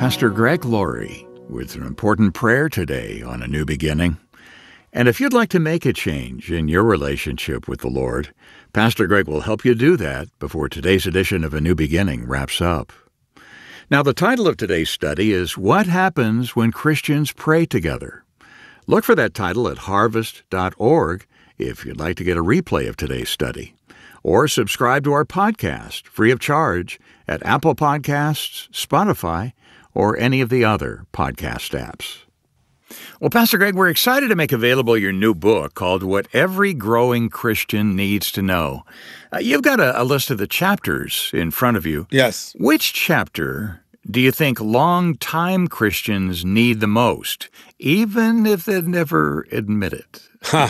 Pastor Greg Laurie with an important prayer today on A New Beginning. And if you'd like to make a change in your relationship with the Lord, Pastor Greg will help you do that before today's edition of A New Beginning wraps up. Now, the title of today's study is What Happens When Christians Pray Together? Look for that title at harvest.org if you'd like to get a replay of today's study. Or subscribe to our podcast free of charge at Apple Podcasts, Spotify, or any of the other podcast apps. Well, Pastor Greg, we're excited to make available your new book called What Every Growing Christian Needs to Know. You've got a list of the chapters in front of you. Yes. Which chapter do you think long-time Christians need the most, even if they never admit it?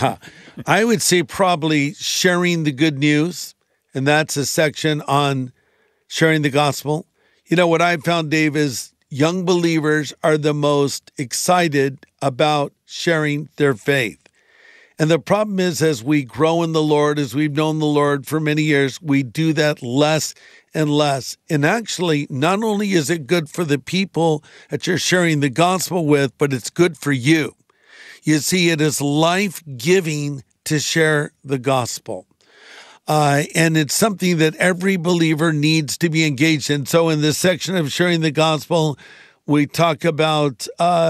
I would say probably sharing the good news, and that's a section on sharing the gospel. You know, what I found, Dave, is young believers are the most excited about sharing their faith. And the problem is, as we grow in the Lord, as we've known the Lord for many years, we do that less and less. And actually, not only is it good for the people that you're sharing the gospel with, but it's good for you. You see, it is life-giving to share the gospel. And it's something that every believer needs to be engaged in. So in this section of sharing the gospel, we talk about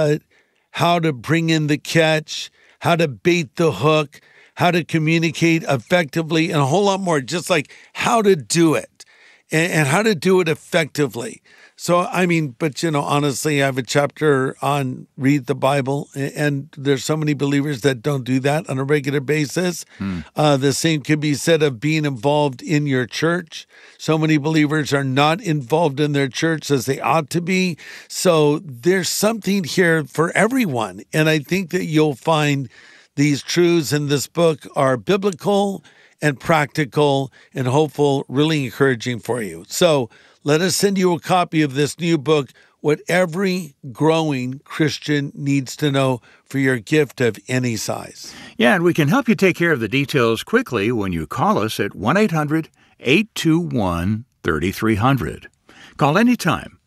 how to bring in the catch, how to bait the hook, how to communicate effectively, and a whole lot more, just like how to do it and how to do it effectively. So, I mean, but, you know, honestly, I have a chapter on read the Bible, and there's so many believers that don't do that on a regular basis. The same could be said of being involved in your church. So many believers are not involved in their church as they ought to be. So there's something here for everyone. And I think that you'll find these truths in this book are biblical and practical and hopeful, really encouraging for you. So let us send you a copy of this new book, What Every Growing Christian Needs to Know, for your gift of any size. Yeah, and we can help you take care of the details quickly when you call us at 1-800-821-3300. Call anytime,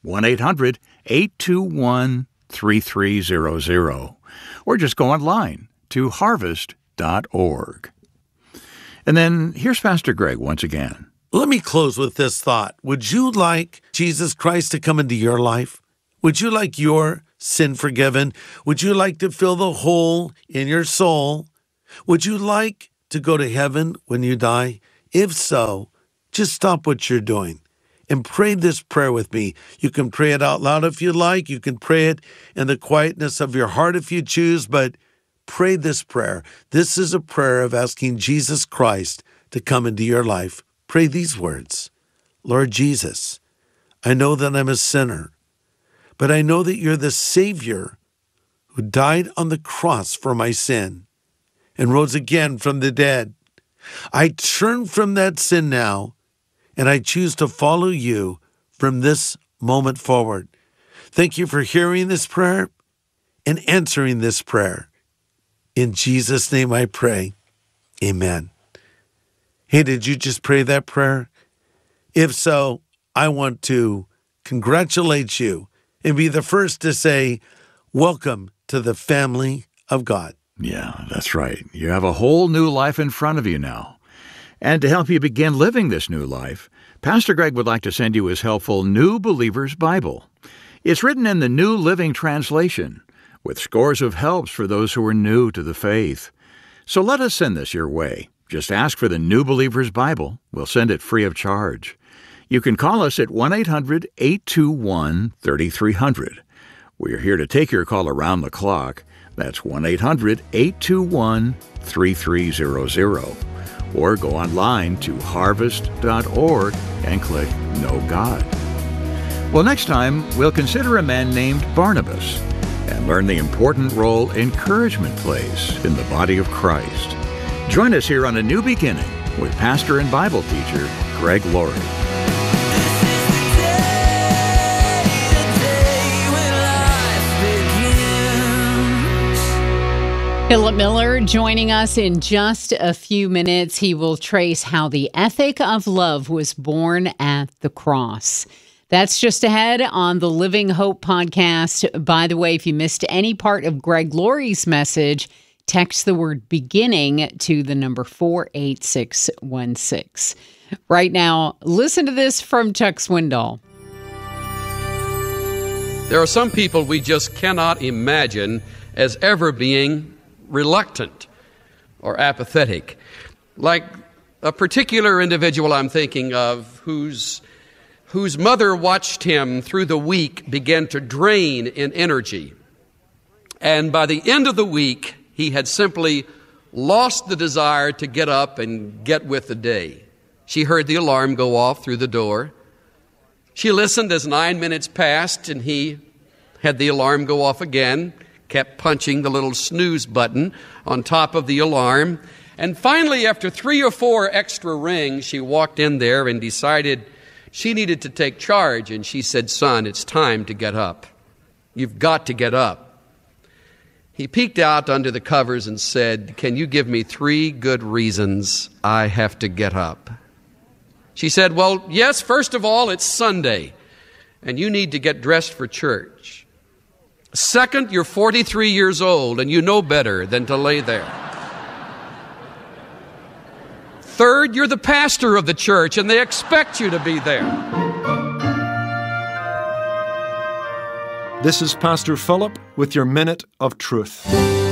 1-800-821-3300, or just go online to harvest.org. And then here's Pastor Greg once again. Let me close with this thought. Would you like Jesus Christ to come into your life? Would you like your sin forgiven? Would you like to fill the hole in your soul? Would you like to go to heaven when you die? If so, just stop what you're doing and pray this prayer with me. You can pray it out loud if you like. You can pray it in the quietness of your heart if you choose, but pray this prayer. This is a prayer of asking Jesus Christ to come into your life. Pray these words. Lord Jesus, I know that I'm a sinner, but I know that you're the Savior who died on the cross for my sin and rose again from the dead. I turn from that sin now, and I choose to follow you from this moment forward. Thank you for hearing this prayer and answering this prayer. In Jesus' name I pray. Amen. Hey, did you just pray that prayer? If so, I want to congratulate you and be the first to say, welcome to the family of God. Yeah, that's right. You have a whole new life in front of you now. And to help you begin living this new life, Pastor Greg would like to send you his helpful New Believer's Bible. It's written in the New Living Translation, with scores of helps for those who are new to the faith. So let us send this your way. Just ask for the New Believer's Bible. We'll send it free of charge. You can call us at 1-800-821-3300. We're here to take your call around the clock. That's 1-800-821-3300. Or go online to harvest.org and click Know God. Well, next time, we'll consider a man named Barnabas and learn the important role encouragement plays in the body of Christ. Join us here on A New Beginning with pastor and Bible teacher Greg Laurie. Philip Miller joining us in just a few minutes. He will trace how the ethic of love was born at the cross. That's just ahead on the Living Hope podcast. By the way, if you missed any part of Greg Laurie's message, text the word beginning to the number 48616. Right now, listen to this from Chuck Swindoll. There are some people we just cannot imagine as ever being reluctant or apathetic. Like a particular individual I'm thinking of whose mother watched him through the week begin to drain in energy. And by the end of the week, he had simply lost the desire to get up and get with the day. She heard the alarm go off through the door. She listened as 9 minutes passed, and he had the alarm go off again, kept punching the little snooze button on top of the alarm. And finally, after 3 or 4 extra rings, she walked in there and decided she needed to take charge. And she said, "Son, it's time to get up. You've got to get up." He peeked out under the covers and said, "Can you give me 3 good reasons I have to get up?" She said, "Well, yes, first of all, it's Sunday, and you need to get dressed for church. Second, you're 43 years old, and you know better than to lay there. Third, you're the pastor of the church, and they expect you to be there." This is Pastor Philip with your Minute of Truth.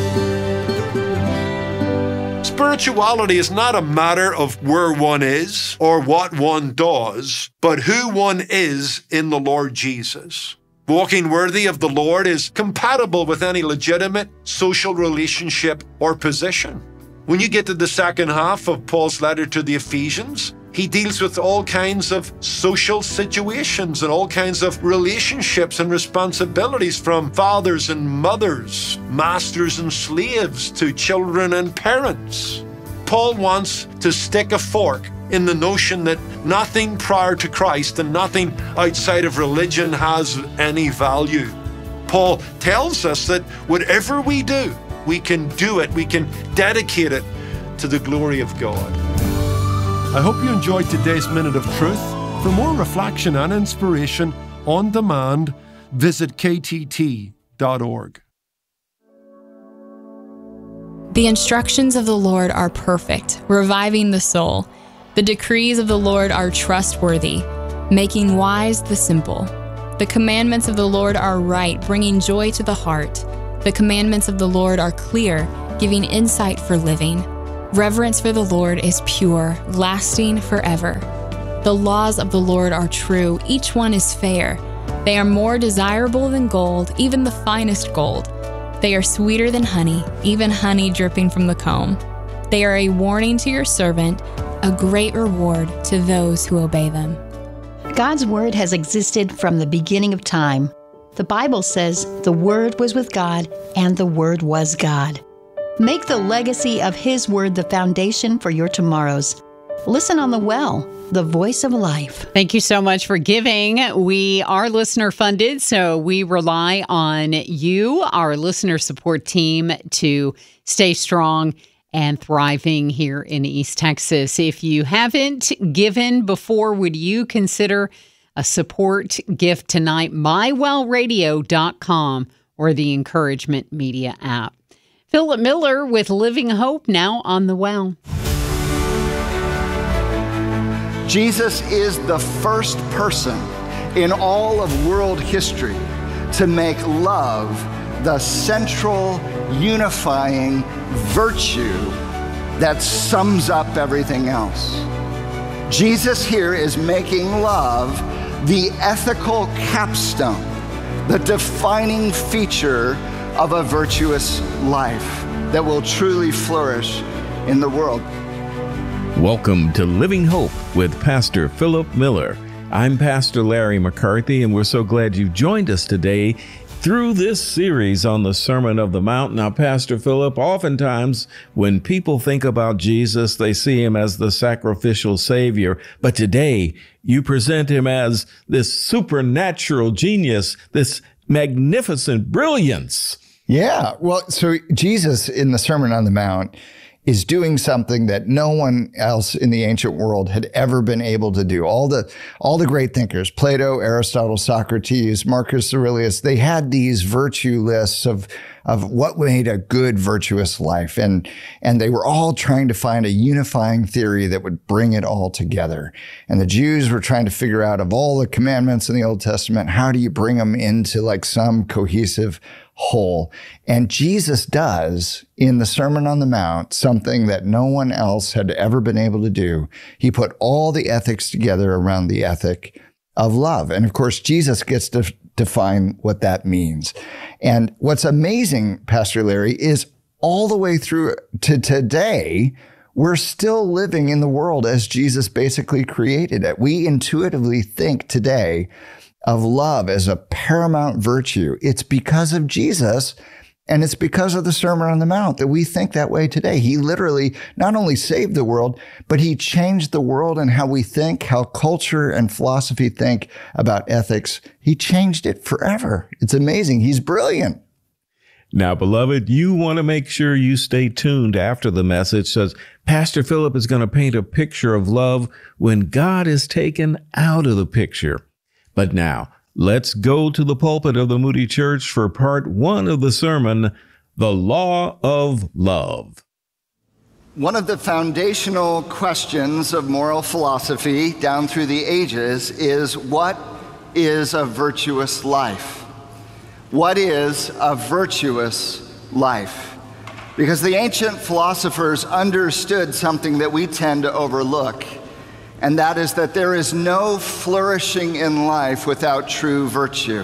Spirituality is not a matter of where one is or what one does, but who one is in the Lord Jesus. Walking worthy of the Lord is compatible with any legitimate social relationship or position. When you get to the second half of Paul's letter to the Ephesians, he deals with all kinds of social situations and all kinds of relationships and responsibilities, from fathers and mothers, masters and slaves, to children and parents. Paul wants to stick a fork in the notion that nothing prior to Christ and nothing outside of religion has any value. Paul tells us that whatever we do, we can do it, we can dedicate it to the glory of God. I hope you enjoyed today's Minute of Truth. For more reflection and inspiration on demand, visit ktt.org. The instructions of the Lord are perfect, reviving the soul. The decrees of the Lord are trustworthy, making wise the simple. The commandments of the Lord are right, bringing joy to the heart. The commandments of the Lord are clear, giving insight for living. Reverence for the Lord is pure, lasting forever. The laws of the Lord are true, each one is fair. They are more desirable than gold, even the finest gold. They are sweeter than honey, even honey dripping from the comb. They are a warning to your servant, a great reward to those who obey them. God's Word has existed from the beginning of time. The Bible says, "The Word was with God, and the Word was God." Make the legacy of His Word the foundation for your tomorrows. Listen on The Well, the voice of life. Thank you so much for giving. We are listener funded, so we rely on you, our listener support team, to stay strong and thriving here in East Texas. If you haven't given before, would you consider a support gift tonight? mywellradio.com or the Encouragement Media app. Philip Miller with Living Hope now on The Well. Jesus is the first person in all of world history to make love the central, unifying virtue that sums up everything else. Jesus here is making love the ethical capstone, the defining feature of a virtuous life that will truly flourish in the world. Welcome to Living Hope with Pastor Philip Miller. I'm Pastor Larry McCarthy, and we're so glad you joined us today through this series on the Sermon on the Mount. Now, Pastor Philip, oftentimes when people think about Jesus, they see him as the sacrificial Savior. But today, you present him as this supernatural genius, this magnificent brilliance. Yeah, well, so Jesus in the Sermon on the Mount is doing something that no one else in the ancient world had ever been able to do. All the great thinkers, Plato, Aristotle, Socrates, Marcus Aurelius, they had these virtue lists of what made a good virtuous life. And they were all trying to find a unifying theory that would bring it all together. And the Jews were trying to figure out, of all the commandments in the Old Testament, how do you bring them into like some cohesive whole? And Jesus does in the Sermon on the Mount something that no one else had ever been able to do. He put all the ethics together around the ethic of love. And of course, Jesus gets to define what that means. And what's amazing, Pastor Larry, is all the way through to today, we're still living in the world as Jesus basically created it. We intuitively think today of love as a paramount virtue. It's because of Jesus, and it's because of the Sermon on the Mount that we think that way today. He literally not only saved the world, but he changed the world and how we think, how culture and philosophy think about ethics. He changed it forever. It's amazing. He's brilliant. Now, beloved, you want to make sure you stay tuned after the message, because Pastor Philip is going to paint a picture of love when God is taken out of the picture. But now, let's go to the pulpit of the Moody Church for part 1 of the sermon, The Law of Love. One of the foundational questions of moral philosophy down through the ages is, what is a virtuous life? What is a virtuous life? Because the ancient philosophers understood something that we tend to overlook, and that is that there is no flourishing in life without true virtue.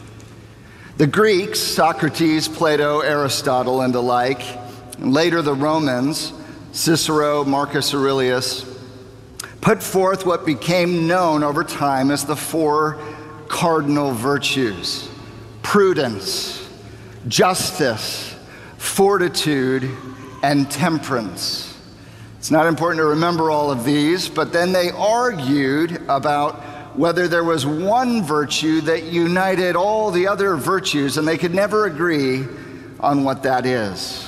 The Greeks, Socrates, Plato, Aristotle, and the like, and later the Romans, Cicero, Marcus Aurelius, put forth what became known over time as the 4 cardinal virtues: prudence, justice, fortitude, and temperance. It's not important to remember all of these, but then they argued about whether there was one virtue that united all the other virtues, and they could never agree on what that is.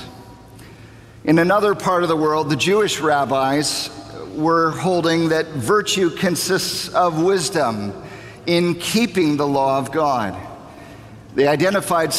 In another part of the world, the Jewish rabbis were holding that virtue consists of wisdom in keeping the law of God. They identified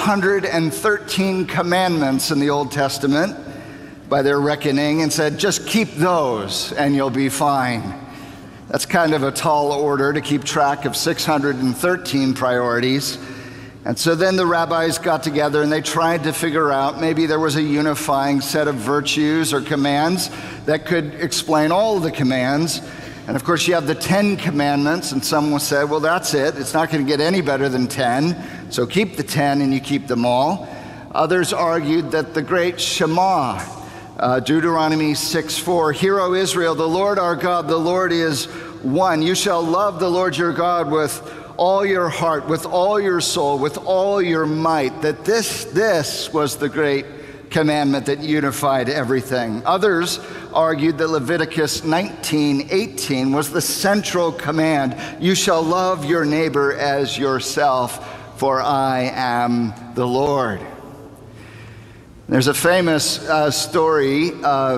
613 commandments in the Old Testament by their reckoning and said, just keep those and you'll be fine. That's kind of a tall order to keep track of 613 priorities. And so then the rabbis got together and they tried to figure out maybe there was a unifying set of virtues or commands that could explain all of the commands. And of course you have the 10 commandments, and someone said, well, that's it. It's not going to get any better than 10. So keep the 10 and you keep them all. Others argued that the great Shema, Deuteronomy 6:4, Hear, O Israel, the Lord our God, the Lord is one. You shall love the Lord your God with all your heart, with all your soul, with all your might. That this was the great commandment that unified everything. Others argued that Leviticus 19:18 was the central command. You shall love your neighbor as yourself, for I am the Lord. There's a famous story,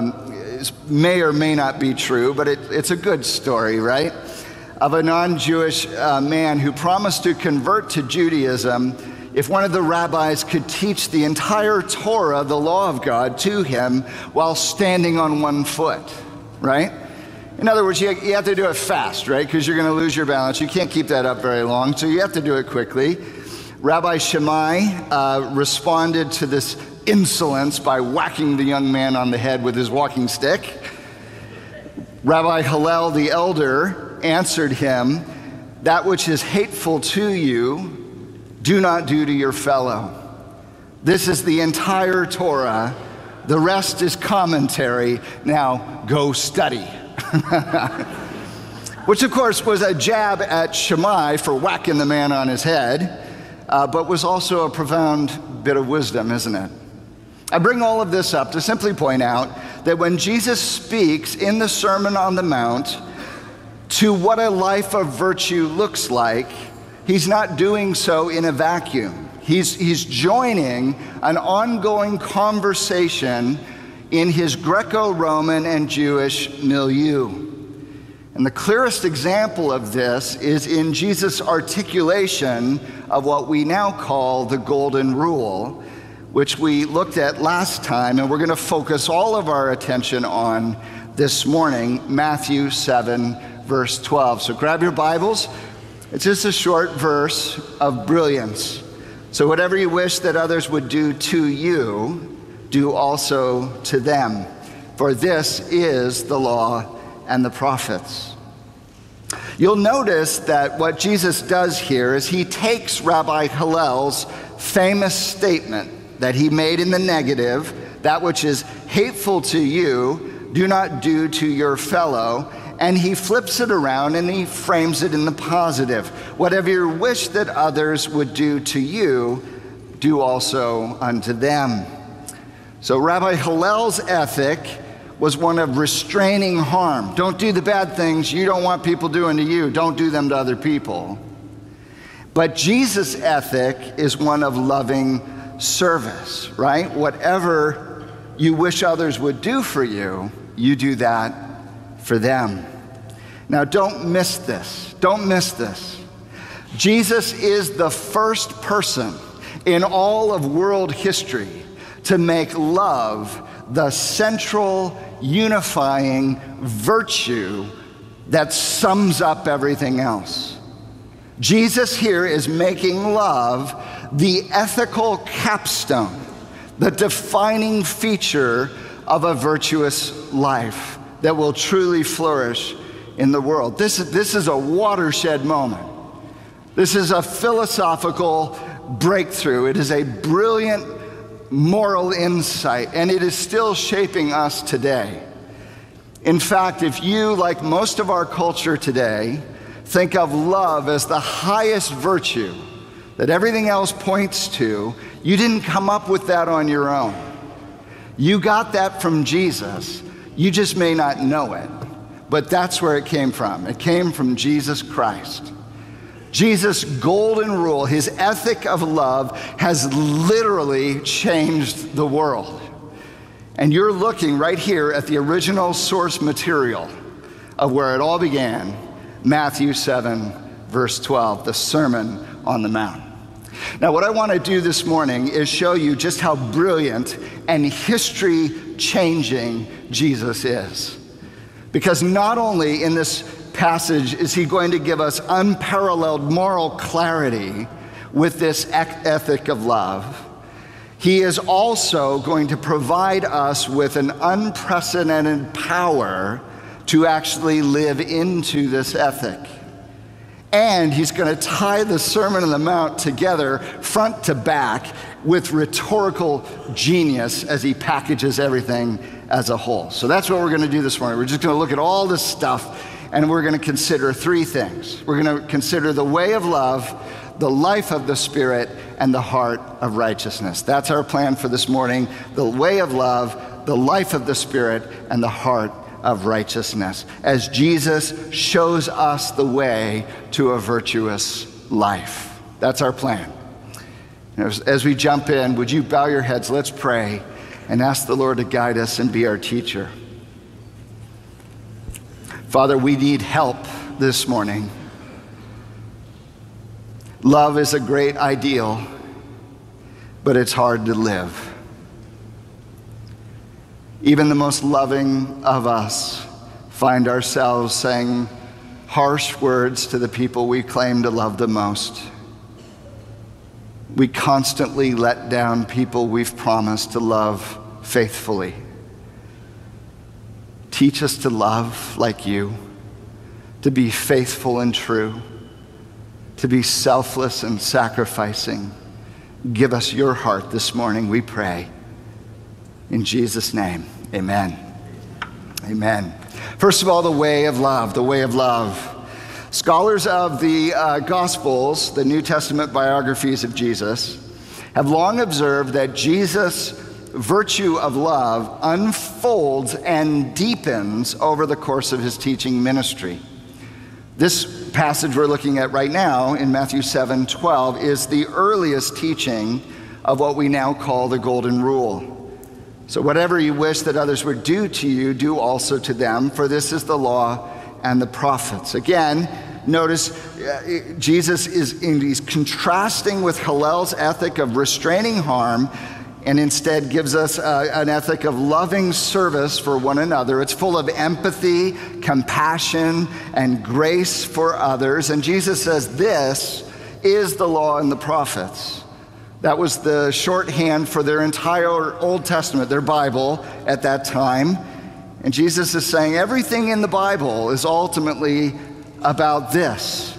may or may not be true, but it's a good story, right? Of a non-Jewish man who promised to convert to Judaism if one of the rabbis could teach the entire Torah, the law of God, to him while standing on one foot, right? In other words, you have to do it fast, right? Because you're going to lose your balance. You can't keep that up very long, so you have to do it quickly. Rabbi Shammai responded to this insolence by whacking the young man on the head with his walking stick. Rabbi Hillel the elder answered him, that which is hateful to you, do not do to your fellow. This is the entire Torah. The rest is commentary. Now go study. Which of course was a jab at Shammai for whacking the man on his head, but was also a profound bit of wisdom, isn't it? I bring all of this up to simply point out that when Jesus speaks in the Sermon on the Mount to what a life of virtue looks like, he's not doing so in a vacuum. He's joining an ongoing conversation in his Greco-Roman and Jewish milieu. And the clearest example of this is in Jesus' articulation of what we now call the Golden Rule, which we looked at last time, and we're going to focus all of our attention on this morning, Matthew 7, verse 12. So grab your Bibles. It's just a short verse of brilliance. So whatever you wish that others would do to you, do also to them. For this is the law and the prophets. You'll notice that what Jesus does here is he takes Rabbi Hillel's famous statement that he made in the negative, that which is hateful to you, do not do to your fellow, and he flips it around and he frames it in the positive. Whatever you wish that others would do to you, do also unto them. So Rabbi Hillel's ethic was one of restraining harm. Don't do the bad things you don't want people doing to you. Don't do them to other people. But Jesus' ethic is one of loving service, right? Whatever you wish others would do for you, you do that for them. Now, don't miss this. Don't miss this. Jesus is the first person in all of world history to make love the central unifying virtue that sums up everything else. Jesus here is making love the ethical capstone, the defining feature of a virtuous life that will truly flourish in the world. This is a watershed moment. This is a philosophical breakthrough. It is a brilliant moral insight, and it is still shaping us today. In fact, if you, like most of our culture today, think of love as the highest virtue that everything else points to, you didn't come up with that on your own. You got that from Jesus. You just may not know it, but that's where it came from. It came from Jesus Christ. Jesus' golden rule, his ethic of love, has literally changed the world. And you're looking right here at the original source material of where it all began, Matthew 7, verse 12, the Sermon on the Mount. Now, what I want to do this morning is show you just how brilliant and history-changing Jesus is. Because not only in this passage is he going to give us unparalleled moral clarity with this ethic of love, he is also going to provide us with an unprecedented power to actually live into this ethic. And he's going to tie the Sermon on the Mount together front to back with rhetorical genius as he packages everything as a whole. So that's what we're going to do this morning. We're just going to look at all this stuff, and we're going to consider three things. We're going to consider the way of love, the life of the Spirit, and the heart of righteousness. That's our plan for this morning: the way of love, the life of the Spirit, and the heart of righteousness, as Jesus shows us the way to a virtuous life. That's our plan. As we jump in, would you bow your heads? Let's pray and ask the Lord to guide us and be our teacher. Father, we need help this morning. Love is a great ideal, but it's hard to live. Even the most loving of us find ourselves saying harsh words to the people we claim to love the most. We constantly let down people we've promised to love faithfully. Teach us to love like you, to be faithful and true, to be selfless and sacrificing. Give us your heart this morning, we pray. In Jesus' name, amen. Amen. First of all, the way of love, the way of love. Scholars of the Gospels, the New Testament biographies of Jesus, have long observed that Jesus' virtue of love unfolds and deepens over the course of his teaching ministry. This passage we're looking at right now in Matthew 7:12 is the earliest teaching of what we now call the Golden Rule. So whatever you wish that others would do to you, do also to them, for this is the law and the prophets. Again, notice Jesus he's contrasting with Hillel's ethic of restraining harm, and instead gives us an ethic of loving service for one another. It's full of empathy, compassion, and grace for others. And Jesus says this is the law and the prophets. That was the shorthand for their entire Old Testament, their Bible at that time. And Jesus is saying everything in the Bible is ultimately about this.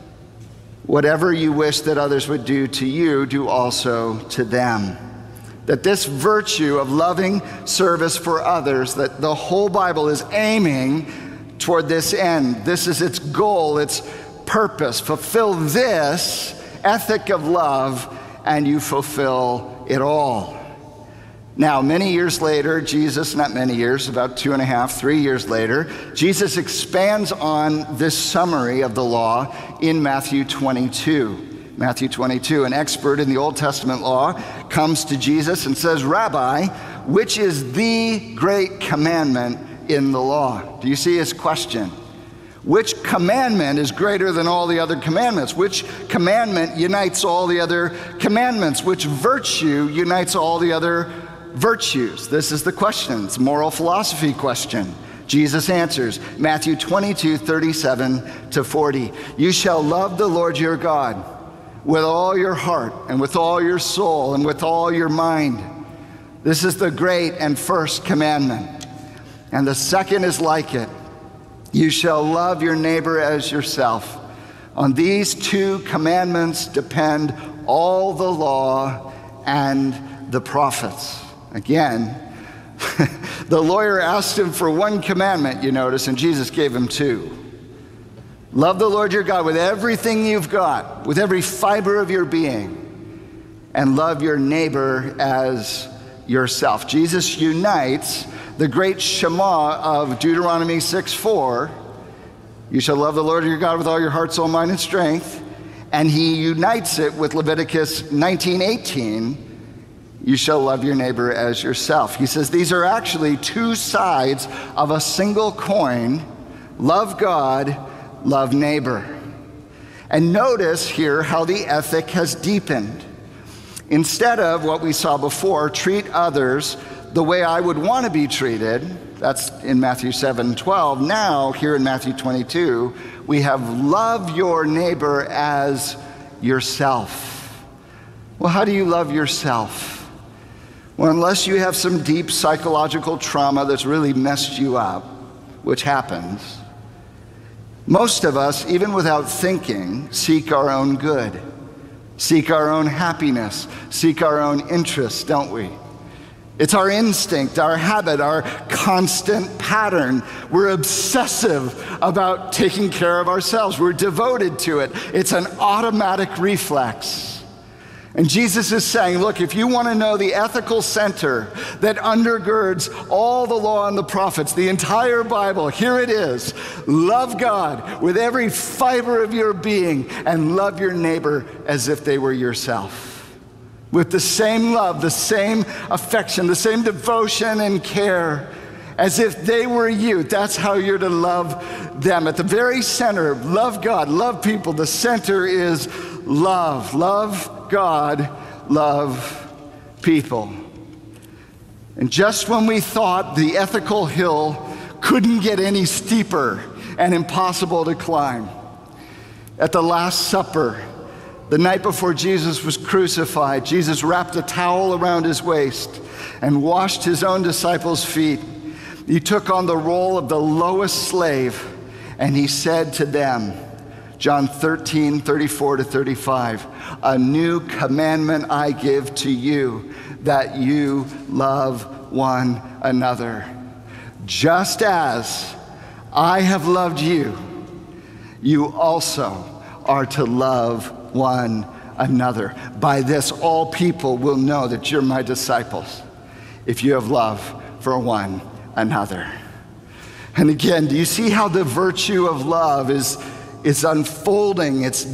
Whatever you wish that others would do to you, do also to them. That this virtue of loving service for others, that the whole Bible is aiming toward this end. This is its goal, its purpose. Fulfill this ethic of love, and you fulfill it all. Now, many years later, Jesus, not many years, about 2.5, 3 years later, Jesus expands on this summary of the law in Matthew 22. Matthew 22, an expert in the Old Testament law, comes to Jesus and says, Rabbi, which is the great commandment in the law? Do you see his question? Which commandment is greater than all the other commandments? Which commandment unites all the other commandments? Which virtue unites all the other virtues? This is the question. It's a moral philosophy question. Jesus answers, Matthew 22, 37 to 40. You shall love the Lord your God with all your heart and with all your soul and with all your mind. This is the great and first commandment. And the second is like it. You shall love your neighbor as yourself. On these two commandments depend all the law and the prophets. Again, the lawyer asked him for one commandment, you notice, and Jesus gave him two. Love the Lord your God with everything you've got, with every fiber of your being, and love your neighbor as yourself. Jesus unites the great Shema of Deuteronomy 6:4. You shall love the Lord your God with all your heart, soul, mind, and strength. And he unites it with Leviticus 19:18. You shall love your neighbor as yourself. He says these are actually two sides of a single coin. Love God, love neighbor. And notice here how the ethic has deepened. Instead of what we saw before, treat others the way I would want to be treated, that's in Matthew 7:12. Now, here in Matthew 22, we have love your neighbor as yourself. Well, how do you love yourself? Well, unless you have some deep psychological trauma that's really messed you up, which happens, most of us, even without thinking, seek our own good, seek our own happiness, seek our own interests, don't we? It's our instinct, our habit, our constant pattern. We're obsessive about taking care of ourselves. We're devoted to it. It's an automatic reflex. And Jesus is saying, look, if you want to know the ethical center that undergirds all the law and the prophets, the entire Bible, here it is. Love God with every fiber of your being and love your neighbor as if they were yourself. With the same love, the same affection, the same devotion and care as if they were you. That's how you're to love them. At the very center, love God, love people. The center is love. Love God, love people. And just when we thought the ethical hill couldn't get any steeper and impossible to climb, at the Last Supper, the night before Jesus was crucified, Jesus wrapped a towel around his waist and washed his own disciples' feet. He took on the role of the lowest slave, and he said to them, John 13:34-35, a new commandment I give to you, that you love one another. Just as I have loved you, you also are to love one another. By this, all people will know that you're my disciples, if you have love for one another. And again, do you see how the virtue of love is unfolding, it's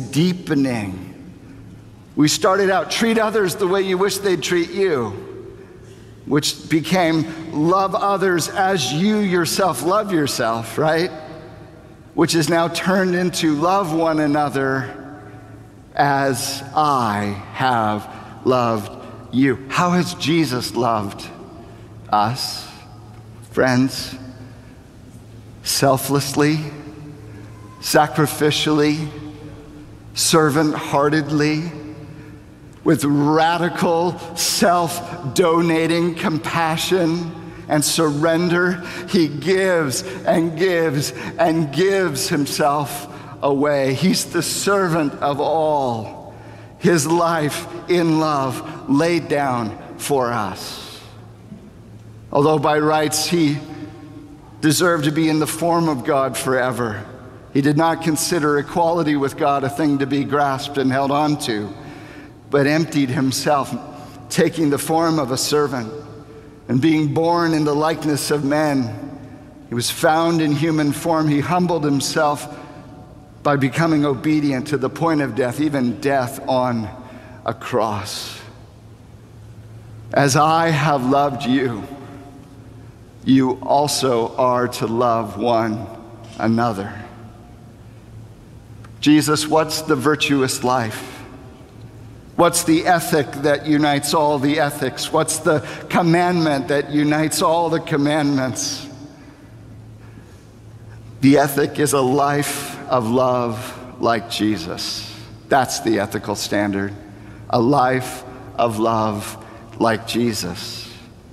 deepening? We started out, treat others the way you wish they'd treat you. which became love others as you yourself love yourself, right? Which is now turned into love one another as I have loved you. How has Jesus loved us? Friends, selflessly, sacrificially, servant-heartedly, with radical self-donating compassion and surrender. He gives and gives and gives himself away. He's the servant of all. His life in love laid down for us. Although by rights he deserved to be in the form of God forever, he did not consider equality with God a thing to be grasped and held on to, but emptied himself, taking the form of a servant and being born in the likeness of men. He was found in human form. He humbled himself by becoming obedient to the point of death, even death on a cross. As I have loved you, you also are to love one another. Jesus, what's the virtuous life? What's the ethic that unites all the ethics? What's the commandment that unites all the commandments? The ethic is a life of love like Jesus. That's the ethical standard. A life of love like Jesus.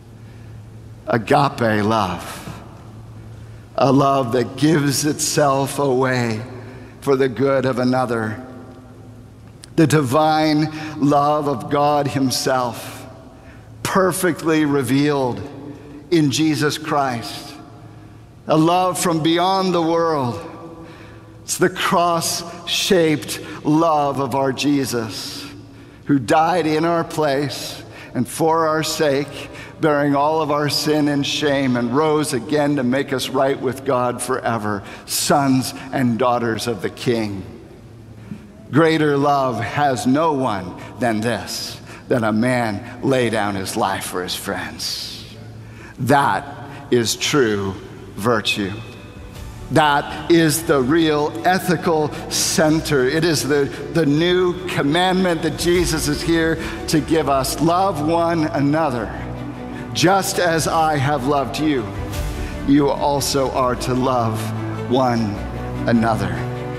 Agape love. A love that gives itself away for the good of another. The divine love of God himself, perfectly revealed in Jesus Christ. A love from beyond the world. It's the cross-shaped love of our Jesus, who died in our place and for our sake, bearing all of our sin and shame, and rose again to make us right with God forever, sons and daughters of the King. Greater love has no one than this, that a man lay down his life for his friends. That is true virtue. That is the real ethical center. It is the new commandment that Jesus is here to give us. Love one another. Just as I have loved you, you also are to love one another.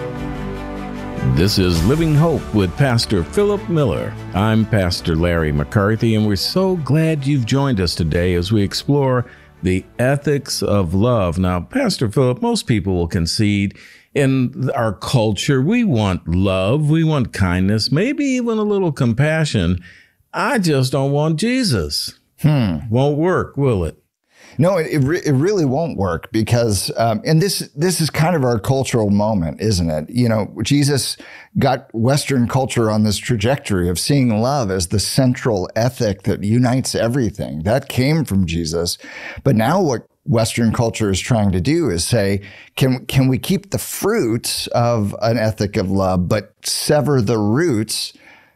This is Living Hope with Pastor Philip Miller. I'm Pastor Larry McCarthy, and we're so glad you've joined us today as we explore the ethics of love. Now, Pastor Philip, most people will concede in our culture, we want love, we want kindness, maybe even a little compassion. I just don't want Jesus. Won't work, will it? No, it really won't work because, and this is kind of our cultural moment, isn't it? You know, Jesus got Western culture on this trajectory of seeing love as the central ethic that unites everything. That came from Jesus. But now what Western culture is trying to do is say, can we keep the fruits of an ethic of love, but sever the roots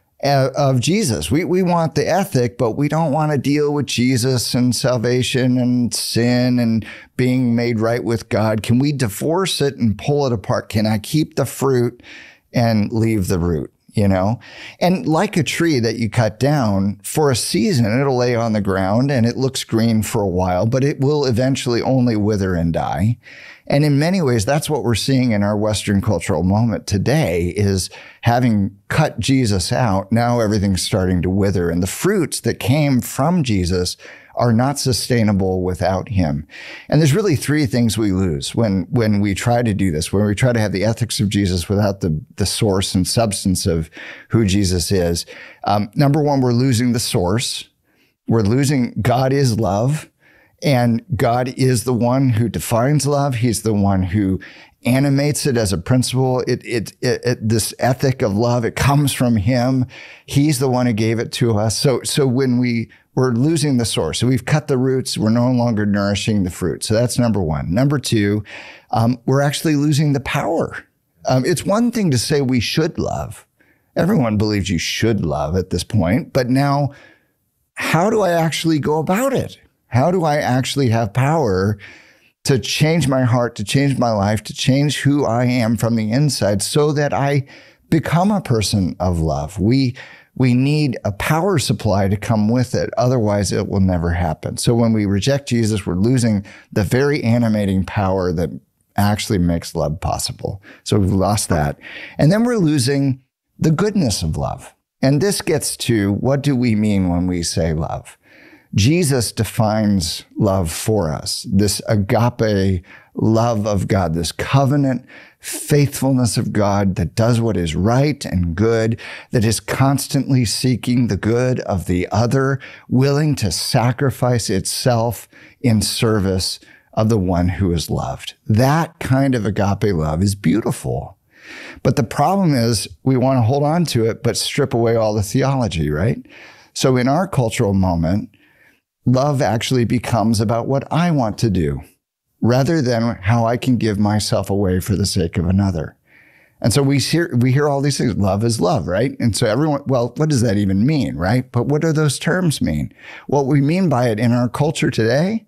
of Jesus? We want the ethic, but we don't want to deal with Jesus and salvation and sin and being made right with God. Can we divorce it and pull it apart? Can I keep the fruit and leave the root? You know, and like a tree that you cut down for a season, it'll lay on the ground and it looks green for a while, but it will eventually only wither and die. And in many ways, that's what we're seeing in our Western cultural moment today is having cut Jesus out. Now everything's starting to wither, and the fruits that came from Jesus are not sustainable without him. And there's really three things we lose when we try to do this, when we try to have the ethics of Jesus without the source and substance of who Jesus is. Number one, we're losing the source. We're losing God is love, and God is the one who defines love. He's the one who animates it as a principle. This ethic of love, it comes from him. He's the one who gave it to us. So when we're losing the source. So we've cut the roots. We're no longer nourishing the fruit. So that's number one. Number two, we're actually losing the power. It's one thing to say we should love. Everyone believes you should love at this point. But now, how do I actually go about it? How do I actually have power to change my heart, to change my life, to change who I am from the inside so that I become a person of love? We need a power supply to come with it. Otherwise, it will never happen. So when we reject Jesus, we're losing the very animating power that actually makes love possible. So we've lost that. And then we're losing the goodness of love. And this gets to, what do we mean when we say love? Jesus defines love for us, this agape love of God, this covenant faithfulness of God that does what is right and good, that is constantly seeking the good of the other, willing to sacrifice itself in service of the one who is loved. That kind of agape love is beautiful. But the problem is we want to hold on to it, but strip away all the theology, right? So in our cultural moment, love actually becomes about what I want to do rather than how I can give myself away for the sake of another. And so we hear all these things. Love is love, right? And so everyone, well, what does that even mean, right? But what do those terms mean? What we mean by it in our culture today,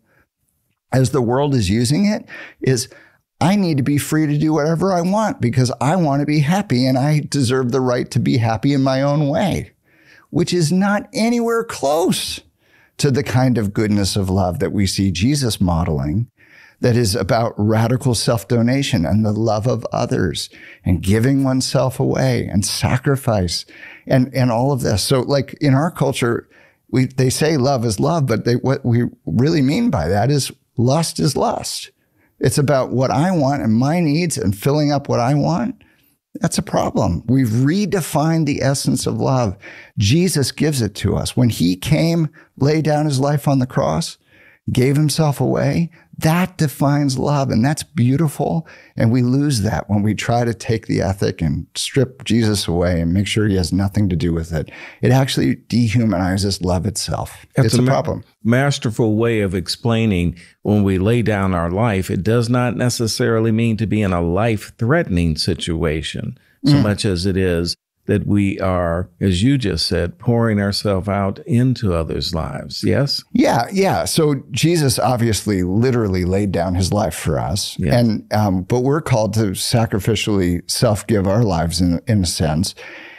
as the world is using it, is I need to be free to do whatever I want because I want to be happy and I deserve the right to be happy in my own way, which is not anywhere close to the kind of goodness of love that we see Jesus modeling, that is about radical self-donation and the love of others and giving oneself away and sacrifice and all of this. So like in our culture, they say love is love, but what we really mean by that is lust is lust. It's about what I want and my needs and filling up what I want. That's a problem. We've redefined the essence of love. Jesus gives it to us. When he came, laid down his life on the cross, gave himself away, that defines love. And that's beautiful. And we lose that when we try to take the ethic and strip Jesus away and make sure he has nothing to do with it. It actually dehumanizes love itself. It's a problem. Masterful way of explaining when we lay down our life, it does not necessarily mean to be in a life-threatening situation so much as it is that we are, as you just said, pouring ourselves out into others' lives. Yes? Yeah. So Jesus obviously literally laid down his life for us. Yes. And but we're called to sacrificially self-give our lives in a sense.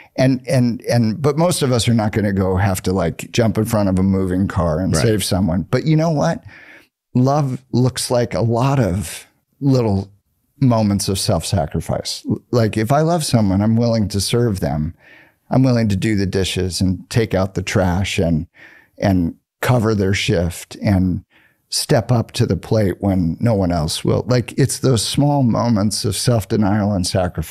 But most of us are not going to have to like jump in front of a moving car and save someone. But you know what? Love looks like a lot of little moments of self-sacrifice. Like if I love someone, I'm willing to serve them. I'm willing to do the dishes and take out the trash and cover their shift and step up to the plate when no one else will. Like it's those small moments of self-denial and sacrifice